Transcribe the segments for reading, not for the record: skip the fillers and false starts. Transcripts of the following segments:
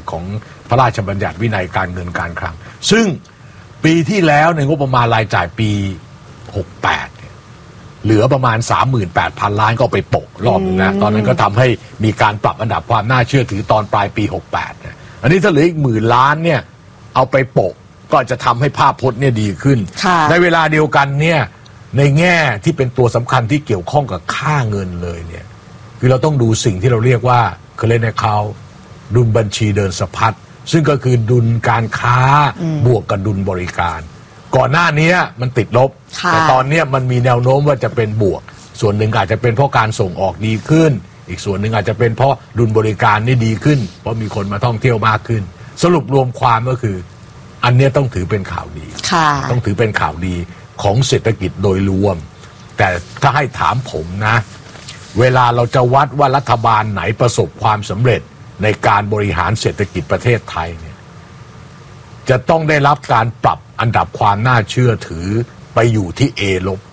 ของพระราชบัญญัติวินัยการเงินการคลังซึ่งปีที่แล้วในงบประมาณรายจ่ายปี68เนี่ยเหลือประมาณ 38,000 ล้านก็ไปโปะรอบนึงนะตอนนั้นก็ทำให้มีการปรับอันดับความน่าเชื่อถือตอนปลายปี68เนี่ยอันนี้ถ้าเหลืออีก10,000 ล้านเนี่ยเอาไปโปะก็จะทำให้ภาพพจน์เนี่ยดีขึ้นในเวลาเดียวกันเนี่ยในแง่ที่เป็นตัวสำคัญที่เกี่ยวข้องกับค่าเงินเลยเนี่ยคือเราต้องดูสิ่งที่เราเรียกว่าcurrent account ดุลบัญชีเดินสะพัดซึ่งก็คือดุลการค้าบวกกับดุลบริการก่อนหน้านี้มันติดลบแต่ตอนนี้มันมีแนวโน้มว่าจะเป็นบวกส่วนหนึ่งอาจจะเป็นเพราะการส่งออกดีขึ้นอีกส่วนหนึ่งอาจจะเป็นเพราะดุลบริการนี่ดีขึ้นเพราะมีคนมาท่องเที่ยวมากขึ้นสรุปรวมความก็คืออันนี้ต้องถือเป็นข่าวดีต้องถือเป็นข่าวดีของเศรษฐกิจโดยรวมแต่ถ้าให้ถามผมนะเวลาเราจะวัดว่ารัฐบาลไหนประสบความสำเร็จในการบริหารเศรษฐกิจประเทศไทยเนี่ยจะต้องได้รับการปรับอันดับความน่าเชื่อถือไปอยู่ที่ A ลบ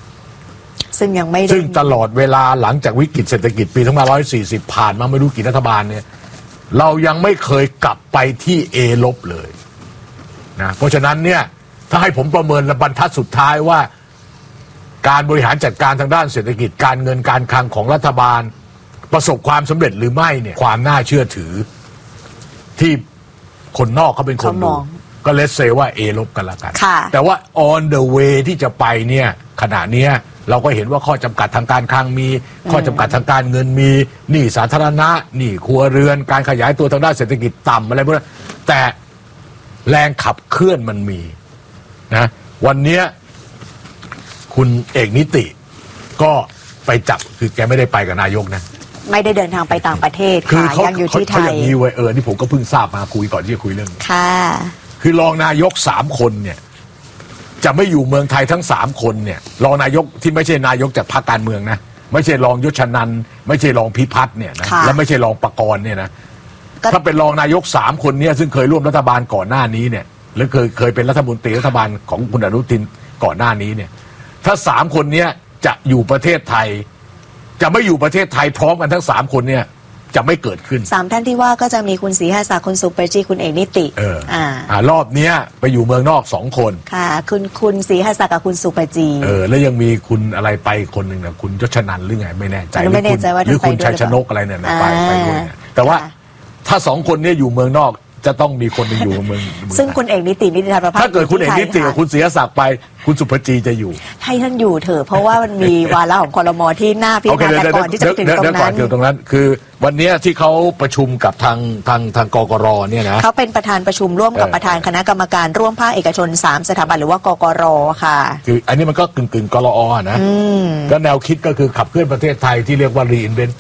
ซึ่งตลอดเวลาหลังจากวิกฤตเศรษฐกิจปี2540ผ่านมาไม่รู้กี่รัฐบาลเนี่ยเรายังไม่เคยกลับไปที่ A ลบเลยนะเพราะฉะนั้นเนี่ยถ้าให้ผมประเมินบรรทัดสุดท้ายว่าการบริหารจัดการทางด้านเศรษฐกิจการเงินการคลังของรัฐบาลประสบความสำเร็จหรือไม่เนี่ยความน่าเชื่อถือที่คนนอกเขาเป็นคนดูก็เลสเซว่า A ลบกันละกันแต่ว่า on the way ที่จะไปเนี่ยขณะนี้เราก็เห็นว่าข้อจำกัดทางการคลังมีข้อจำกัดทางการเงินมีหนี้สาธารณะหนี้ครัวเรือนการขยายตัวทางด้านเศรษฐกิจต่ำอะไรพวกนั้นแต่แรงขับเคลื่อนมันมีนะวันนี้คุณเอกนิติก็ไปจับคือแกไม่ได้ไปกับนายกนะไม่ได้เดินทางไปต่างประเทศค่ะยังอยู่ที่ไทยอย่างนี้เว้ยนี่ผมก็เพิ่งทราบมาคุยก่อนที่จะคุยเรื่องค่ะคือรองนายก3 คนเนี่ยจะไม่อยู่เมืองไทยทั้ง3 คนเนี่ยรองนายกที่ไม่ใช่นายกจากพรรคการเมืองนะไม่ใช่รองยศนันท์ไม่ใช่รองพิพัฒน์เนี่ยนะและไม่ใช่รองปกรณ์เนี่ยนะถ้าเป็นรองนายก3 คนเนี่ยซึ่งเคยร่วมรัฐบาลก่อนหน้านี้เนี่ยหรือเคยเป็นรัฐมนตรีรัฐบาลของคุณอนุทินก่อนหน้านี้เนี่ยถ้า3 คนนี้จะอยู่ประเทศไทยจะไม่อยู่ประเทศไทยพร้อมกันทั้ง3 คนเนี่ยจะไม่เกิดขึ้น 3 ท่านที่ว่าก็จะมีคุณศรีหศักดิ์คุณสุประจีคุณเอกนิติรอบนี้ไปอยู่เมืองนอก2 คนค่ะคุณศรีหศักดิ์กับคุณสุประจีแล้วยังมีคุณอะไรไปคนหนึ่งนะคุณยศนันท์หรือไงไม่แน่ใจว่าหรือคุณชัยชนกอะไรเนี่ยไปด้วยแต่ว่าถ้า2 คนนี้อยู่เมืองนอกจะต้องมีคนนึงอยู่เมืองซึ่งคุณเอกนิตินิติธรรมประภาสถ้าเกิดคุณเอกนิติกับคุณศรีหศักดิ์ไปคุณสุภจีจะอยู่ให้ท่านอยู่เถอะเพราะว่ามันมีวาระของครม.ที่น่าพิจารณาก่อนที่จะถึงตรงนั้นคือวันนี้ที่เขาประชุมกับทางกกร.เนี่ยนะเขาเป็นประธานประชุมร่วมกับประธานคณะกรรมการร่วมภาคเอกชน3 สถาบันหรือว่ากกร.ค่ะคืออันนี้มันก็กึ่งกรอ.นะก็แนวคิดก็คือขับเคลื่อนประเทศไทยที่เรียกว่า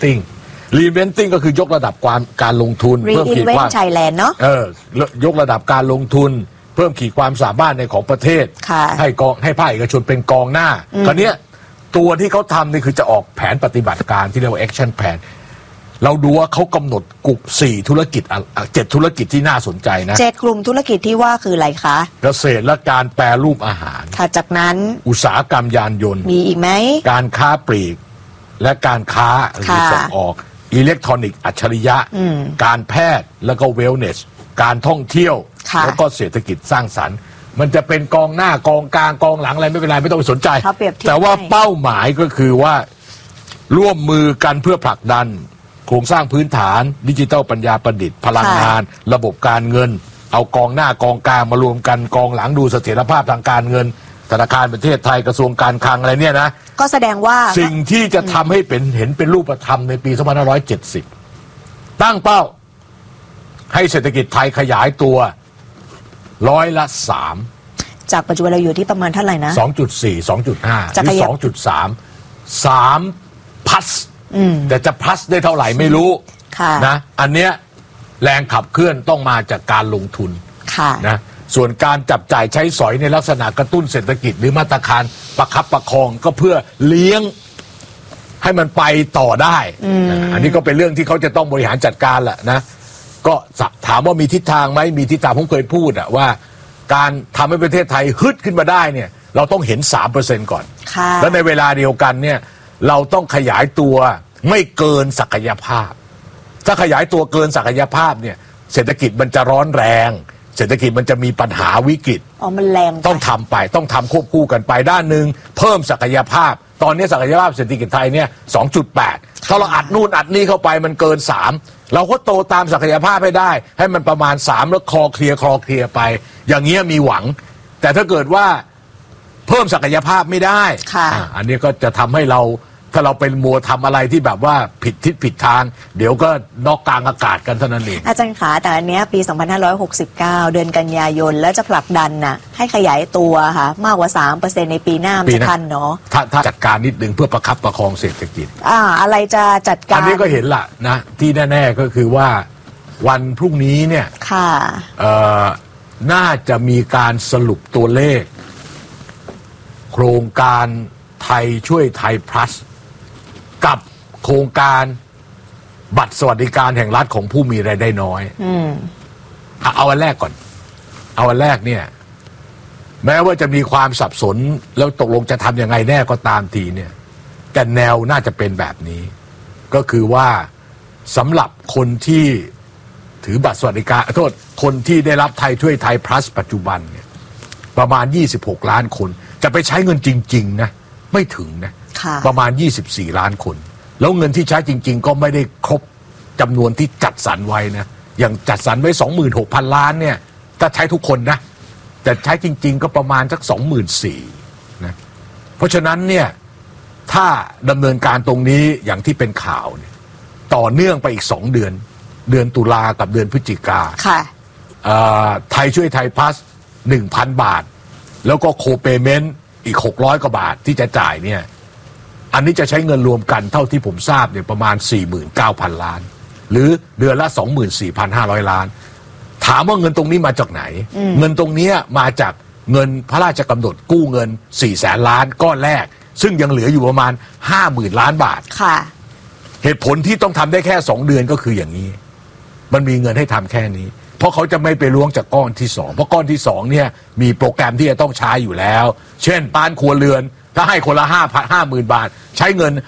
reinventing ก็คือยกระดับการลงทุนเพิ่มขีดความThailand เนาะยกระดับการลงทุนเพิ่มขีดความสามารถในของประเทศให้ภาคเอกชนเป็นกองหน้าคราวนี้ตัวที่เขาทำนี่คือจะออกแผนปฏิบัติการที่เรียกว่า action plan เราดูว่าเขากำหนดกลุ่ม4 ธุรกิจ7 ธุรกิจที่น่าสนใจนะ 7 กลุ่มธุรกิจที่ว่าคืออะไรคะเกษตรและการแปรรูปอาหารค่ะจากนั้นอุตสาหกรรมยานยนต์มีอีกไหมการค้าปลีกและการค้าหรือส่งออกอิเล็กทรอนิกส์อัจฉริยะการแพทย์แล้วก็เวลเนสการท่องเที่ยวแล้วก็เศรษฐกิจสร้างสรรค์มันจะเป็นกองหน้ากองกลางกองหลังอะไรไม่เป็นไรไม่ต้องไปสนใจแต่ว่าเป้าหมายก็คือว่าร่วมมือกันเพื่อผลักดันโครงสร้างพื้นฐานดิจิทัลปัญญาประดิษฐ์พลังงานระบบการเงินเอากองหน้ากองกลางมารวมกันกองหลังดูเสถียรภาพทางการเงินธนาคารประเทศไทยกระทรวงการคลังอะไรเนี่ยนะก็แสดงว่าสิ่งที่จะทำให้เห็นเป็นรูปธรรมในปี2570ตั้งเป้าให้เศรษฐกิจไทยขยายตัว3% จากปัจจุบันเราอยู่ที่ประมาณเท่าไหร่นะ 2.4 2.5 หรือ 2.3 3 plus แต่จะ plus ได้เท่าไหร่ไม่รู้นะอันเนี้ยแรงขับเคลื่อนต้องมาจากการลงทุนนะส่วนการจับจ่ายใช้สอยในลักษณะกระตุ้นเศรษฐกิจหรือมาตรการประคับประคองก็เพื่อเลี้ยงให้มันไปต่อได้อันนี้ก็เป็นเรื่องที่เขาจะต้องบริหารจัดการแหละนะก็ถามว่ามีทิศทางไหมมีทิศทางผมเคยพูดว่าการทำให้ประเทศไทยฮึดขึ้นมาได้เนี่ยเราต้องเห็น 3% ก่อนแล้วในเวลาเดียวกันเนี่ยเราต้องขยายตัวไม่เกินศักยภาพถ้าขยายตัวเกินศักยภาพเนี่ยเศรษฐกิจมันจะร้อนแรงเศรษฐกิจมันจะมีปัญหาวิกฤตมันแรงต้องทำไปต้องทำควบคู่กันไปด้านหนึ่งเพิ่มศักยภาพตอนนี้ศักยภาพเศรษฐกิจไทยเนี่ย 2.8 ถ้าเราอัดนู่นอัดนี่เข้าไปมันเกิน3เราก็โตตามศักยภาพให้ได้ให้มันประมาณ3แล้วคลอเคลียร์ไปอย่างเงี้ยมีหวังแต่ถ้าเกิดว่าเพิ่มศักยภาพไม่ได้อันนี้ก็จะทำให้เราถ้าเราเป็นมัวทำอะไรที่แบบว่าผิดทิศผิดทางเดี๋ยวก็นอกกลางอากาศกันเท่านั้นเองอาจารย์ขาแต่อันเนี้ยปี 2569 เดือนกันยายนแล้วจะผลักดันน่ะให้ขยายตัวค่ะมากกว่า 3% ในปีหน้ามันจะทันเนาะถ้าจัดการนิดนึงเพื่อประคับประคองเศรษฐกิจอะไรจะจัดการอันนี้ก็เห็นละนะที่แน่ๆก็คือว่าวันพรุ่งนี้เนี่ยค่ะน่าจะมีการสรุปตัวเลขโครงการไทยช่วยไทย plus กับโครงการบัตรสวัสดิการแห่งรัฐของผู้มีรายได้น้อยเอาอันแรกก่อนเอาอันแรกเนี่ยแม้ว่าจะมีความสับสนแล้วตกลงจะทำยังไงแน่ก็ตามทีเนี่ยแต่แนวน่าจะเป็นแบบนี้ก็คือว่าสำหรับคนที่ถือบัตรสวัสดิการโทษคนที่ได้รับไทยช่วยไทย plus ปัจจุบันเนี่ยประมาณ26ล้านคนจะไปใช้เงินจริงๆนะไม่ถึงนะประมาณ24ล้านคนแล้วเงินที่ใช้จริงๆก็ไม่ได้ครบจำนวนที่จัดสรรไว้นะอย่างจัดสรรไว้ 26,000 ล้านเนี่ยถ้าใช้ทุกคนนะแต่ใช้จริงๆก็ประมาณสัก 24,000 นะเพราะฉะนั้นเนี่ยถ้าดำเนินการตรงนี้อย่างที่เป็นข่าวเนี่ยต่อเนื่องไปอีก2เดือนตุลากับเดือนพฤศจิกาไทยช่วยไทยพลัส 1,000 บาทแล้วก็โคเปเมนต์อีก600กว่าบาทที่จะจ่ายเนี่ยอันนี้จะใช้เงินรวมกันเท่าที่ผมทราบเนี่ยประมาณ 49,000 ล้านหรือเดือนละ 24,500 ล้านถามว่าเงินตรงนี้มาจากไหนเงินตรงนี้มาจากเงินพระราชกำหนดกู้เงิน 400,000 ล้านก้อนแรกซึ่งยังเหลืออยู่ประมาณ 50,000 ล้านบาทค่ะเหตุผลที่ต้องทำได้แค่2เดือนก็คืออย่างนี้มันมีเงินให้ทำแค่นี้เพราะเขาจะไม่ไปล้วงจากก้อนที่2เพราะก้อนที่2เนี่ยมีโปรแกรมที่จะต้องใช้อยู่แล้วเช่นบ้านครัวเรือนถ้าให้คนละ 50,000 บาทใช้เงิน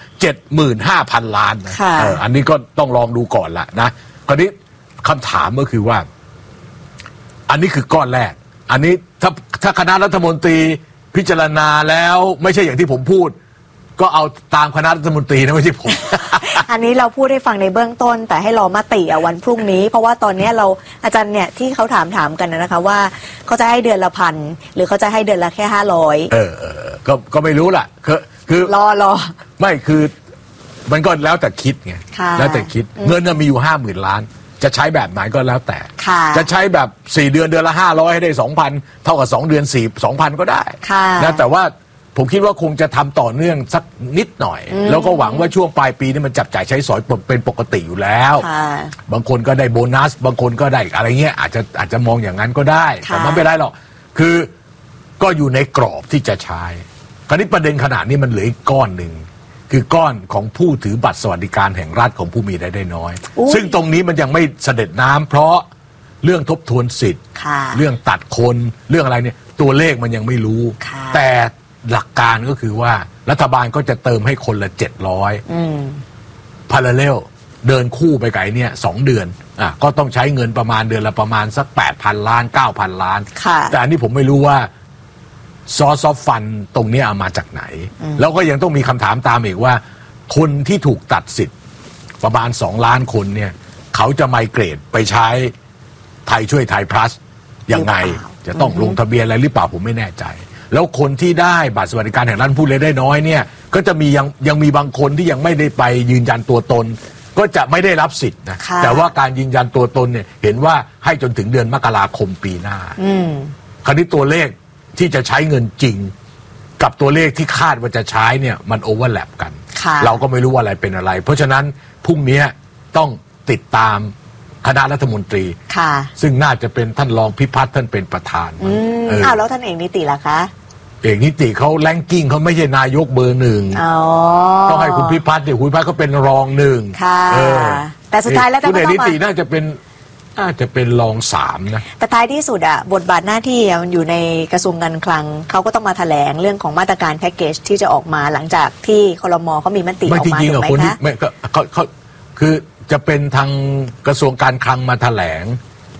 75,000 ล้านนะอันนี้ก็ต้องลองดูก่อนละนะคราวนี้คำถามก็คือว่าอันนี้คือก้อนแรกอันนี้ถ้าคณะรัฐมนตรีพิจารณาแล้วไม่ใช่อย่างที่ผมพูดก็เอาตามคณะรัฐมนตรีนะไม่ใช่ผมอันนี้เราพูดให้ฟังในเบื้องต้นแต่ให้รอมติวันพรุ่งนี้เพราะว่าตอนนี้เราอาจารย์เนี่ยที่เขาถามกันนะคะว่าเขาจะให้เดือนละ1,000หรือเขาจะให้เดือนละแค่500 ก็ไม่รู้ล่ะคือรอไม่คือมันก็แล้วแต่คิดไงแล้วแต่คิดเงินมีอยู่ 50,000 ล้านจะใช้แบบไหนก็แล้วแต่จะใช้แบบ4เดือนละ500ให้ได้ 2,000 เท่ากับ2เดือน2,000 ก็ได้นะแต่ว่าผมคิดว่าคงจะทำต่อเนื่องสักนิดหน่อยแล้วก็หวังว่าช่วงปลายปีนี้มันจับจ่ายใช้สอยเป็นปกติอยู่แล้วบางคนก็ได้โบนัสบางคนก็ได้อะไรเงี้ยอาจจะมองอย่างนั้นก็ได้แต่ไม่เป็นไรหรอกคือก็อยู่ในกรอบที่จะใช้คราวนี้ประเด็นขนาดนี้มันเหลืออีกก้อนหนึ่งคือก้อนของผู้ถือบัตรสวัสดิการแห่งรัฐของผู้มีรายได้น้อยซึ่งตรงนี้มันยังไม่เสด็จน้ำเพราะเรื่องทบทวนสิทธิ์เรื่องตัดคนเรื่องอะไรเนี่ยตัวเลขมันยังไม่รู้แต่หลักการก็คือว่ารัฐบาลก็จะเติมให้คนละ700พาราเรลเดินคู่ไปกับไอ้เนี่ย2เดือนก็ต้องใช้เงินประมาณเดือนละประมาณสัก 8,000 ล้าน 9,000 ล้านแต่อันนี้ผมไม่รู้ว่าซอสฟันตรงนี้เอามาจากไหนแล้วก็ยังต้องมีคำถามตามอีกว่าคนที่ถูกตัดสิทธิ์ประมาณ2ล้านคนเนี่ยเขาจะไมเกรดไปใช้ไทยช่วยไทย plus ยังไงจะต้องลงทะเบียนอะไรหรือเปล่าผมไม่แน่ใจแล้วคนที่ได้บัตรสวัสดิการแห่งรัฐผู้รายได้น้อยเนี่ยก็จะมียังมีบางคนที่ยังไม่ได้ไปยืนยันตัวตนก็จะไม่ได้รับสิทธิ์นะแต่ว่าการยืนยันตัวตนเนี่ยเห็นว่าให้จนถึงเดือนมกราคมปีหน้าคราวนี้ตัวเลขที่จะใช้เงินจริงกับตัวเลขที่คาดว่าจะใช้เนี่ยมันโอเวอร์แลปกันเราก็ไม่รู้ว่าอะไรเป็นอะไรเพราะฉะนั้นพรุ่งนี้ต้องติดตามคณะรัฐมนตรีซึ่งน่าจะเป็นท่านรองพิพัฒน์ท่านเป็นประธานแล้วท่านเอกนิติล่ะคะเอกนิติเขาแรงกิ้งเขาไม่ใช่นายกเบอร์1ต้องให้คุณพิพัฒน์คุณพิพัฒน์เขาเป็นรอง1 แต่สุดท้ายแล้วคุณเอกนิติน่าจะเป็นรอง3นะแต่ท้ายที่สุดบทบาทหน้าที่มันอยู่ในกระทรวงการคลังเขาก็ต้องมาแถลงเรื่องของมาตรการแพ็กเกจที่จะออกมาหลังจากที่ครม.เขามีมติออกมาถูกไหมคะไม่คือจะเป็นทางกระทรวงการคลังมาแถลง